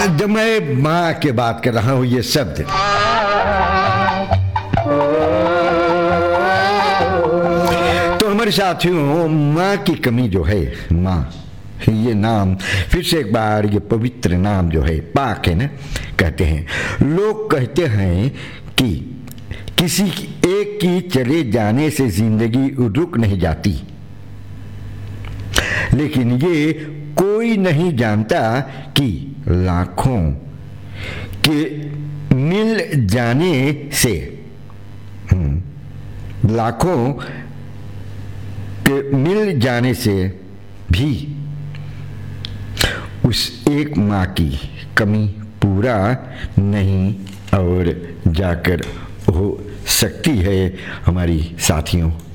जब मैं माँ की बात कर रहा हूँ, ये शब्द तो हमारे साथियों, माँ की कमी जो है, माँ ये नाम फिर से एक बार, ये पवित्र नाम जो है, पाक है ना, कहते हैं। लोग कहते हैं कि किसी एक की चले जाने से जिंदगी रुक नहीं जाती, लेकिन ये कोई नहीं जानता कि लाखों के मिल जाने से, लाखों के मिल जाने से भी उस एक माँ की कमी पूरा नहीं और जाकर हो सकती है हमारी साथियों।